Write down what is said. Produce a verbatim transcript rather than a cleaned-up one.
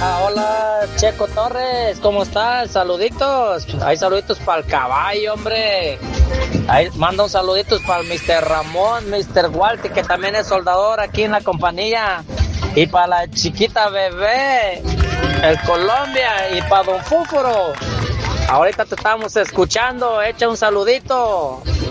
Hola, Checo Torres, ¿cómo estás? Saluditos. Hay saluditos para el caballo, hombre. Ahí manda un saluditos para el mister Ramón, mister Walter, que también es soldador aquí en la compañía. Y para la chiquita bebé, el Colombia, y para Don Fúfuro. Ahorita te estamos escuchando, echa un saludito.